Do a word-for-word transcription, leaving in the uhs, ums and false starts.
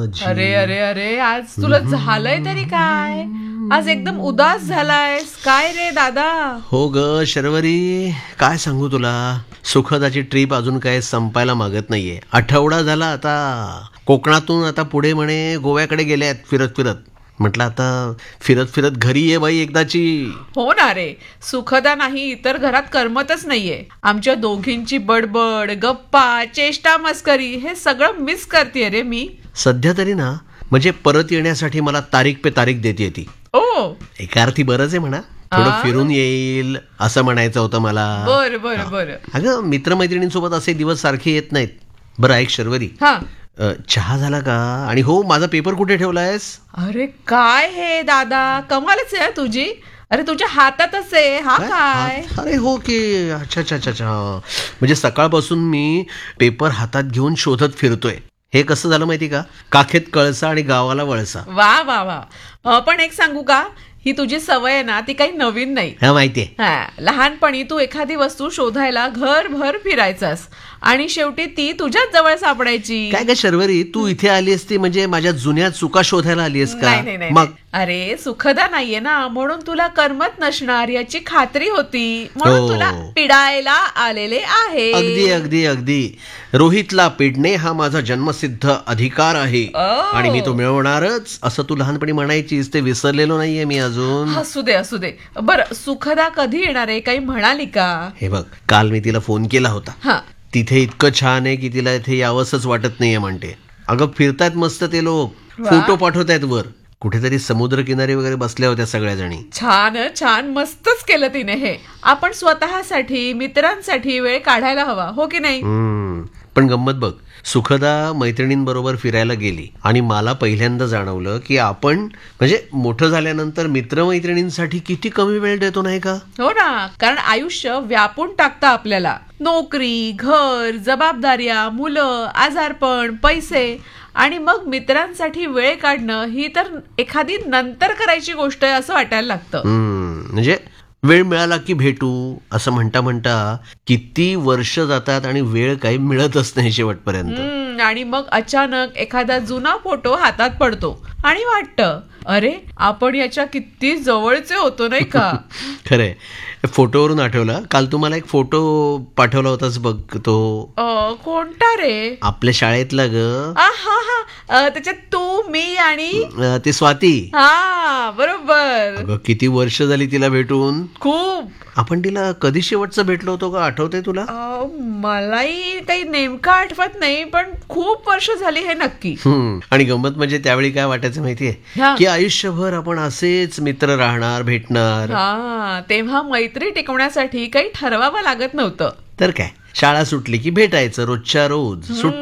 माझी. अरे अरे अरे आज तुला झालंय तरी काय? आज एकदम उदास झालायस काय रे दादा? हो ग शर्वरी, काय सांगू तुला, सुखदाची ट्रिप अजून काय संपायला मागत नाहीये. आठवडा झाला आता. कोकणातून आता पुढे म्हणे गोव्याकडे गेल्यात फिरत फिरत. म्हटलं आता फिरत फिरत घरी ये बाई एकदाची. हो ना रे, सुखदा नाही इतर घरात करमतच नाहीये. आमच्या दोघींची बडबड, गप्पा, चेष्टा मस्करी हे सगळं मिस करते रे मी. सध्या तरी ना म्हणजे परत येण्यासाठी मला तारीख पे तारीख देते ती. ओ एका अर्थी बरंच आहे म्हणा, थोडं फिरून येईल असं म्हणायचं होतं मला. बर बर बर. अगं मित्रमैत्रिणींसोबत असे दिवस सारखे येत नाहीत. बरं ऐक शर्वरी, हा चहा झाला का? आणि हो, माझा पेपर कुठे ठेवलायस? अरे काय हे दादा, कमालच आहे तुझी. अरे तुझ्या हातातच आहे हा काय? अरे हो की, अच्छा अच्छा अच्छा अच्छा. म्हणजे सकाळपासून मी पेपर हातात घेऊन शोधत फिरतोय. हे कसं झालं माहिती का, काखेत कळसा आणि गावाला वळसा. वा वा वा. पण एक सांगू का, ही तुझी सवय आहे ना ती काही नवीन नाही. हा माहितीये. हा, लहानपणी तू एखादी वस्तू शोधायला घरभर फिरायचास आणि शेवटी ती तुझ्याच जवळ सापडायची. काय काय शर्वरी, तू इथे आली असती म्हणजे माझ्या जुन्या चुका शोधायला आली आहेस का? नाही नाही मग अरे सुखदा नाहीये ना म्हणून तुला करमत नसणार याची खात्री होती, म्हणून हो. तुला पिडायला आलेले आहे. अगदी अगदी अगदी. रोहितला पिडणे हा माझा जन्मसिद्ध अधिकार आहे ओ. आणि मी तो मिळवणारच असं तू लहानपणी म्हणायचीस, ते विसरलेलो नाहीये मी अजून. असू दे असू दे. बरं सुखदा कधी येणार आहे, काही म्हणाली का? हे बघ, काल मी तिला फोन केला होता. हा तिथे इतकं छान आहे की तिला इथे यावंसच वाटत नाहीये म्हणते. अगं फिरतायत मस्त ते लोक, वा. फोटो पाठवतायत वर. कुठेतरी समुद्र किनारी वगैरे बसल्या होत्या सगळ्या जणी. छान छान, मस्तच केलं तिने हे. आपण स्वतःसाठी मित्रांसाठी वेळ काढायला हवा, हो की नाही? हम्म. पण गंमत बघ, सुखदा मैत्रिणींबरोबर फिरायला गेली आणि मला पहिल्यांदा जाणवलं की आपण म्हणजे मोठं झाल्यानंतर मित्रमैत्रिणींसाठी किती कमी वेळ देतो नाही का? हो ना, कारण आयुष्य व्यापून टाकतं आपल्याला. नोकरी, घर, जबाबदाऱ्या, मुलं, आजारपण, पैसे आणि मग मित्रांसाठी वेळ काढणं ही तर एखादी नंतर करायची गोष्ट आहे असं वाटायला लागतं. हम्म. म्हणजे वेळ मिळाला की भेटू असं म्हणता म्हणता किती वर्ष जातात आणि वेळ काही मिळतच नाही शेवटपर्यंत. हम्म, आणि मग अचानक एखादा जुना फोटो हातात पडतो आणि वाटतं अरे आपण याच्या किती जवळचे होतो नाही का? खरंय. फोटोवरून आठवला, काल तुम्हाला एक फोटो पाठवला होताच बघ, तो अ, कोणता रे? आपल्या शाळेतला ग. आ, हा हा अ, त्याच्यात तू, मी आणि अं, ते स्वाती. हा बरोबर. अगं किती वर्ष झाली तिला भेटून. खूप. आपण तिला कधी शेवटचं भेटलो होतो का, आठवतंय तुला? अ, मलाही काही नेमकं आठवत नाही पण खूप वर्ष झाली हे नक्की. हम्म. आणि गंमत म्हणजे त्यावेळी काय वाटायचं माहितीये, हा. की आयुष्यभर आपण असेच मित्र राहणार, भेटणार. हा, तेव्हा मैत्री टिकवण्यासाठी काही ठरवावं लागत नव्हतं. तर काय, शाळा सुटली की भेटायचं रोजच्या रोज. सुट्टी